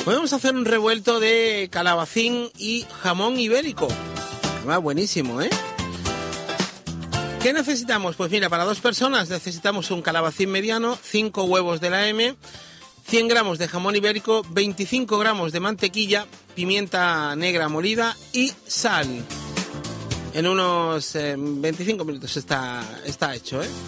Hoy vamos a hacer un revuelto de calabacín y jamón ibérico. Va buenísimo, ¿eh? ¿Qué necesitamos? Pues mira, para 2 personas necesitamos un calabacín mediano, 5 huevos de la M, 100 gramos de jamón ibérico, 25 gramos de mantequilla, pimienta negra molida y sal. En unos 25 minutos está hecho, ¿eh?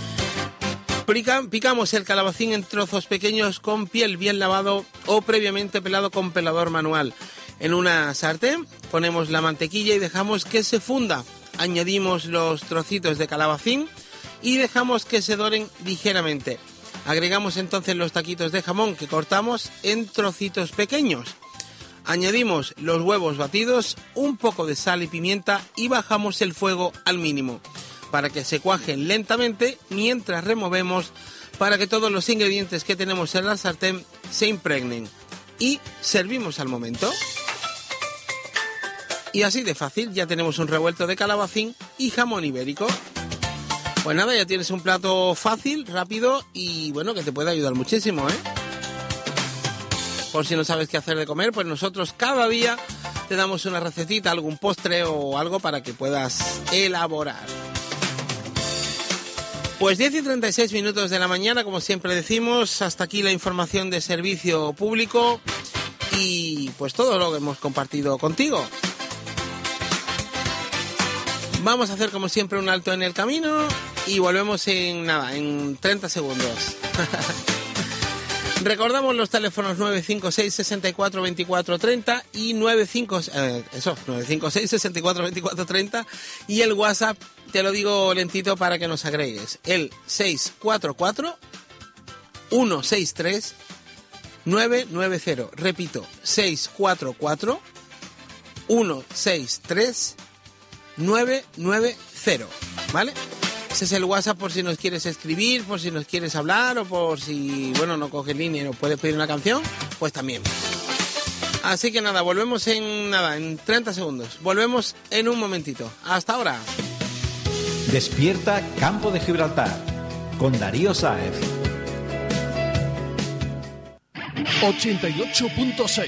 Picamos el calabacín en trozos pequeños con piel bien lavado o previamente pelado con pelador manual. En una sartén ponemos la mantequilla y dejamos que se funda. Añadimos los trocitos de calabacín y dejamos que se doren ligeramente. Agregamos entonces los taquitos de jamón que cortamos en trocitos pequeños. Añadimos los huevos batidos, un poco de sal y pimienta y bajamos el fuego al mínimo para que se cuajen lentamente mientras removemos para que todos los ingredientes que tenemos en la sartén se impregnen. Y servimos al momento. Y así de fácil ya tenemos un revuelto de calabacín y jamón ibérico. Pues nada, ya tienes un plato fácil, rápido y bueno, que te puede ayudar muchísimo, ¿eh? Por si no sabes qué hacer de comer, pues nosotros cada día te damos una recetita, algún postre o algo para que puedas elaborar. Pues 10:36 de la mañana, como siempre decimos, hasta aquí la información de servicio público y pues todo lo que hemos compartido contigo. Vamos a hacer como siempre un alto en el camino y volvemos en 30 segundos. Recordamos los teléfonos 956 64 24 30 y 956 64 24 30 y el WhatsApp, te lo digo lentito para que nos agregues, el 644 163 990. Repito, 644 163 990, ¿vale? Ese es el WhatsApp por si nos quieres escribir, por si nos quieres hablar o por si, bueno, no coges línea y nos puedes pedir una canción, pues también. Así que nada, volvemos en 30 segundos. Volvemos en un momentito. Hasta ahora. Despierta Campo de Gibraltar con Darío Sáez. 88.6.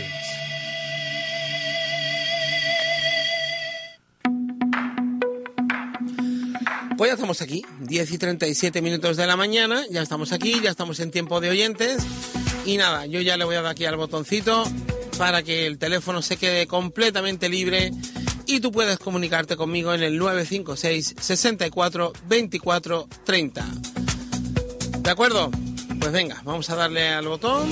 Pues ya estamos aquí, 10:37 de la mañana, ya estamos aquí, ya estamos en tiempo de oyentes y nada, yo ya le voy a dar aquí al botoncito para que el teléfono se quede completamente libre y tú puedes comunicarte conmigo en el 956 64 24 30. ¿De acuerdo? Pues venga, vamos a darle al botón.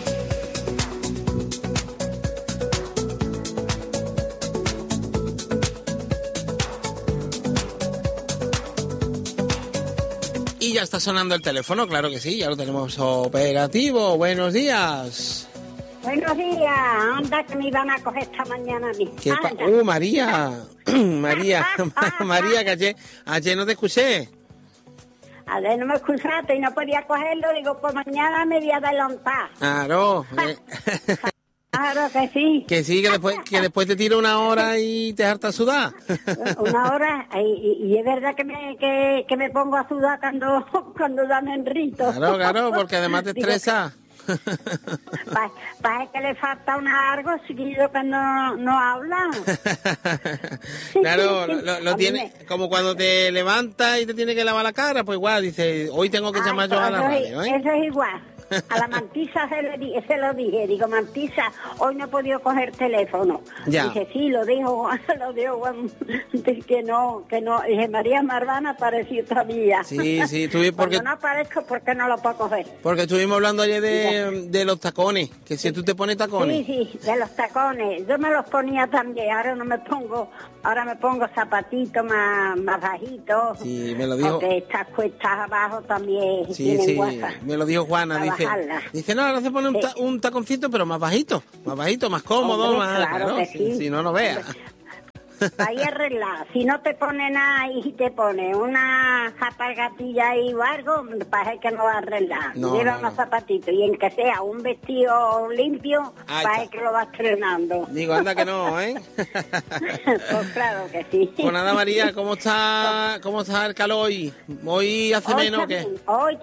Y ya está sonando el teléfono, claro que sí, ya lo tenemos operativo. Buenos días. Buenos días, anda que me iban a coger esta mañana a mí. María, María, que ayer no te escuché. Ayer no me escuchaste y no podía cogerlo, digo, pues mañana me voy a adelantar. Claro. Claro que sí. Que sí, que después te tiro una hora y te harta sudar. Una hora, y es verdad que me pongo a sudar cuando dan en rito. Claro, porque además te estresa. Parece que le falta algo seguido que no habla. Claro, lo tiene como cuando te levantas y te tiene que lavar la cara, pues igual, dice, hoy tengo que llamar yo a la radio, ¿eh? Eso es igual. A la Mantisa se lo dije, digo, Mantisa, hoy no he podido coger teléfono. Ya. Dice, sí, lo dijo, que no. Dije, María Marvana apareció todavía. Sí, porque cuando no aparezco, ¿por qué no lo puedo coger? Porque estuvimos hablando ayer de los tacones, que si tú te pones tacones. Sí, de los tacones. Yo me los ponía también, ahora me pongo zapatitos más bajitos. Sí, me lo dijo. Porque estas cuestas abajo también sí, tienen guasa. Me lo dijo Juana, dice, no, ahora se pone un taconcito, pero más bajito, más cómodo, hombre, más claro que sí. Si no veas. Ahí arreglar. Si no te pone nada y te pone una zapagatilla ahí o algo, parece que no va a arreglar. Lleva unos zapatitos y en que sea un vestido limpio, parece que lo va estrenando. Digo, anda que no, ¿eh? Pues claro que sí. Pues nada, María, ¿cómo está el calor hoy? ¿Hoy hace menos que...?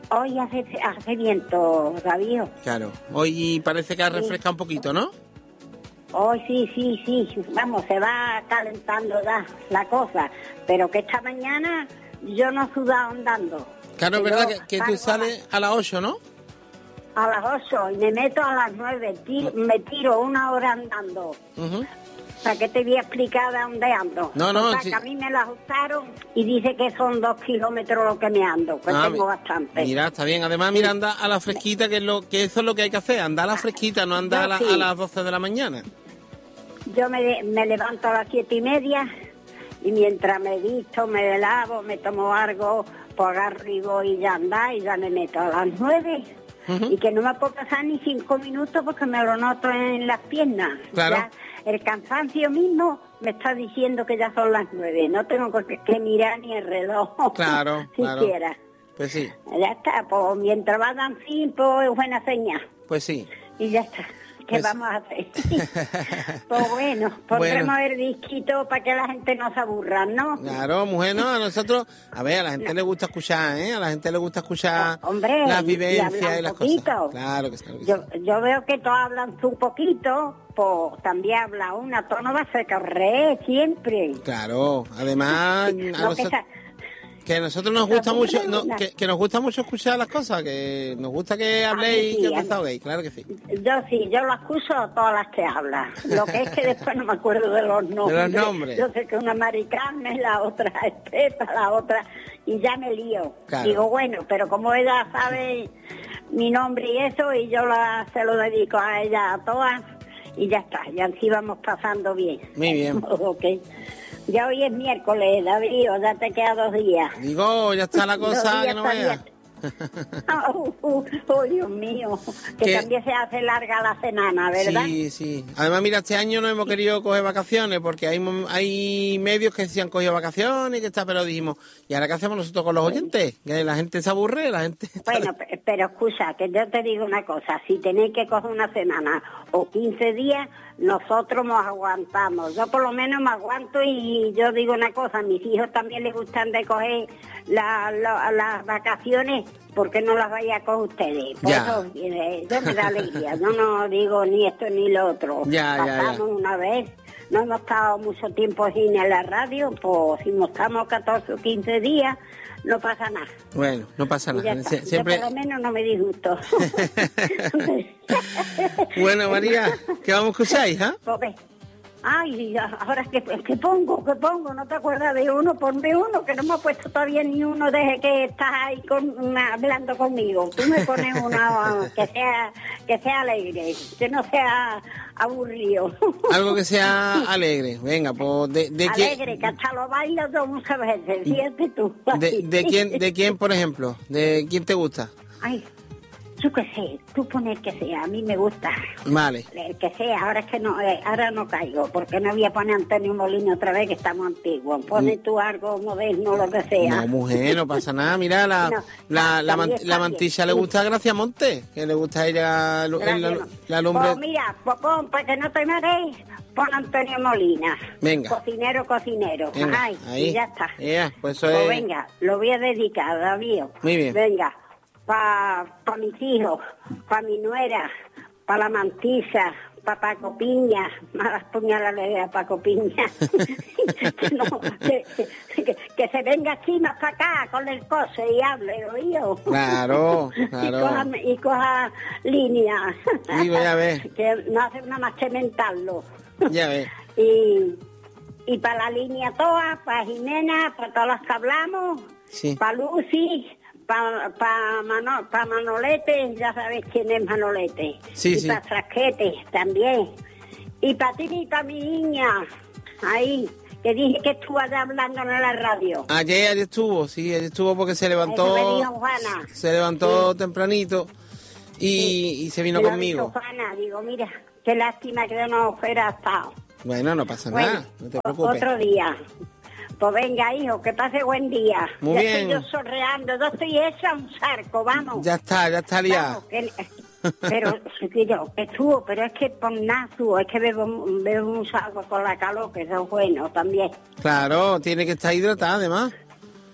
Hoy hace viento, David. Claro, hoy parece que ha refrescado un poquito, ¿no? Hoy sí. Vamos, se va calentando ya la cosa. Pero que esta mañana yo no he sudado andando. Claro, es verdad que tú sales a las 8, ¿no? A las 8 y me meto a las 9. Me tiro 1 hora andando. ¿Para qué te voy a explicar de dónde ando? No, o sea, sí. Que a mí me la ajustaron y dice que son 2 kilómetros lo que me ando, que tengo bastante. Mira, está bien. Además, mira, anda a la fresquita, que eso es lo que hay que hacer, andar a la fresquita, no andar a las 12 de la mañana. Yo me levanto a las 7:30 y mientras me visto, me lavo, me tomo algo, pues agarro y voy ya andar y ya me meto a las 9. Y que no me puedo pasar ni 5 minutos porque me lo noto en las piernas. Claro. Ya, el cansancio mismo me está diciendo que ya son las 9. No tengo que mirar ni el reloj. Claro, siquiera. Pues sí. Ya está, pues mientras vayan 5 es buena señal. Pues sí. Y ya está. ¿Qué vamos a hacer? Pues bueno, pondremos el disquito para que la gente no se aburra, ¿no? Claro, mujer, no, a nosotros, a la gente le gusta escuchar, ¿eh? A la gente le gusta escuchar las vivencias y las cosas. Claro que sí. Yo veo que todos hablan un poquito, pues también habla una, todo no va a ser correr siempre. Claro, además... Que a nosotros nos gusta mucho, que nos gusta mucho escuchar las cosas, que nos gusta que habléis y que desahoguéis, claro que sí. Yo lo escucho a todas las que hablan. Lo que es que después no me acuerdo de los nombres. De los nombres. Yo sé que una Mari Carmen, la otra es Pepa, la otra, y ya me lío. Claro. Digo, bueno, pero como ella sabe mi nombre y eso, y yo se lo dedico a ella a todas, y ya está, y así vamos pasando bien. Muy bien. Ok. Ya hoy es miércoles, David, ya te quedan 2 días. Digo, ya está la cosa que no veas. Oh, Dios mío, que también se hace larga la semana, ¿verdad? Sí. Además, mira, este año no hemos querido coger vacaciones porque hay medios que se han cogido vacaciones y que está, pero dijimos, ¿y ahora qué hacemos nosotros con los oyentes? Que la gente se aburre, la gente... Bueno, pero escucha, que yo te digo una cosa, si tenéis que coger una semana o 15 días, nosotros nos aguantamos. Yo por lo menos me aguanto y yo digo una cosa, a mis hijos también les gustan de coger las vacaciones, ¿por qué no las vaya a coger ustedes? Por eso yo me da alegría, yo no digo ni esto ni lo otro. Pasamos una vez, no hemos estado mucho tiempo sin en la radio, pues si nos estamos 14 o 15 días, no pasa nada. Bueno, no pasa nada. Siempre... Yo por lo menos no me disgusto. Bueno, María, ¿qué vamos a escuchar, hija? Ay, ahora que pongo, no te acuerdas de uno, ponme uno, que no me ha puesto todavía ni uno desde que estás ahí hablando conmigo. Tú me pones uno que sea alegre, que no sea aburrido. Algo que sea alegre, venga, pues alegre, que hasta lo bailo yo muchas veces, fíjate tú. ¿De quién, por ejemplo? ¿De quién te gusta? Ay, yo qué sé, tú pones que sea, a mí me gusta. Vale. El que sea, ahora es que no, ahora no caigo, porque no voy a poner Antonio Molina otra vez, que estamos antiguos. Pone tú algo moderno, lo que sea. No, mujer, no pasa nada. Mira, la mantilla le gusta a Gracia Monte, que le gusta a ella la lumbre. Pues mira, pon, para que no te marees, pon Antonio Molina. Venga. Cocinero. Venga, ay, ahí. Y ya está. Pues eso es... venga, lo voy a dedicar, David. Muy bien. Venga. Para mis hijos, para mi nuera, para la mantilla, para Paco Piña, malas puñaladas a Paco Piña. que se venga aquí más para acá con el coso y hable, oído. Claro. Y coja línea. Digo, ya ves. Que no hace nada más que mentarlo. Ya ves. Y para la línea toda, para Jimena, para todas las que hablamos, para Lucy, para Manolete, ya sabes quién es Manolete. Y para Trasquete también. Y para ti y para mi niña, ahí, que dije que estuvo allá hablando en la radio. Ayer estuvo porque se levantó. Eso me dijo Juana. Se levantó tempranito y se vino conmigo. Juana, digo, mira, qué lástima que yo no fuera estado. Bueno, no pasa nada, no te preocupes. Otro día. Pues venga, hijo, que pase buen día. Muy bien. Estoy yo sorreando, yo estoy hecha un sarco, vamos. Ya está liado. Pero estuvo, pero es que por nada es que bebo mucha agua con la calor, que eso es bueno también. Claro, tiene que estar hidratada además.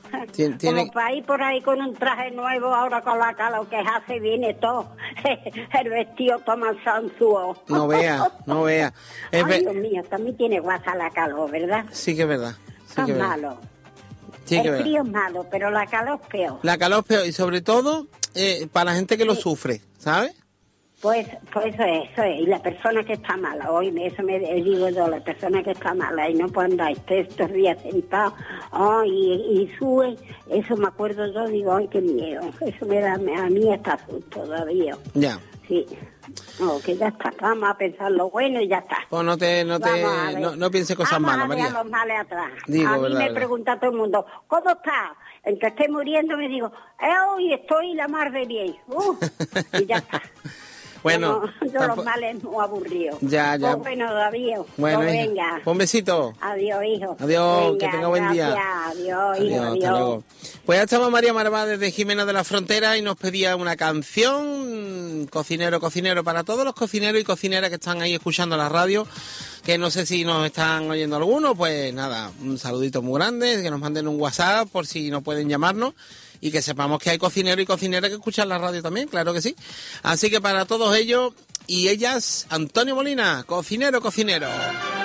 Como para ir por ahí con un traje nuevo, ahora con la calor que hace, viene todo, el vestido toma sanzuo. No vea. Ay, Dios mío, también tiene guasa la calor, ¿verdad? Sí que es verdad. Son malos. El frío es malo, pero la calor es peor. La calor es peor, y sobre todo para la gente que lo sufre, ¿sabes? Pues eso es, y la persona que está mala, hoy eso me digo yo, la persona que está mala y no puede andar estos días sentado, y sube, eso me acuerdo yo, digo, ay, qué miedo, eso me da, a mí está susto todavía. Ya. Sí. No, que ya está, vamos a pensar lo bueno y ya está. Pues no piense cosas malas, María. Vamos a los males atrás. Digo, a mí verdad, me pregunta todo el mundo, ¿cómo está? En que esté muriendo me digo, hoy estoy la mar de bien. Y ya está. Bueno, yo los males no aburridos. Ya. Pues bueno, David. Bueno, venga. Un besito. Adiós, hijo. Adiós, venga, que tenga buen día. Adiós, hijo, adiós. Hasta luego. Pues ya estamos María Marvá desde Jimena de la Frontera y nos pedía una canción, cocinero, para todos los cocineros y cocineras que están ahí escuchando la radio, que no sé si nos están oyendo algunos, pues nada, un saludito muy grande, que nos manden un WhatsApp por si no pueden llamarnos. Y que sepamos que hay cocineros y cocineras que escuchan la radio también, claro que sí. Así que para todos ellos y ellas, Antonio Molina, cocinero.